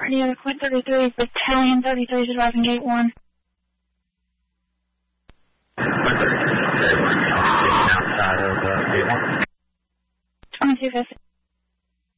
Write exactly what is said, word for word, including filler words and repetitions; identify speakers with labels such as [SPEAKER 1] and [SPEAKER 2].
[SPEAKER 1] Radio Quint thirty-three, Battalion thirty-three is arriving gate one.
[SPEAKER 2] Outside of uh, gate one.
[SPEAKER 1] twenty-two fifty.